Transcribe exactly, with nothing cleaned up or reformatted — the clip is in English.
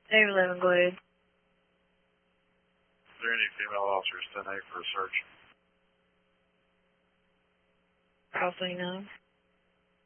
Dave eleven, go ahead. Is there any female officers ten eight for a search? Probably no.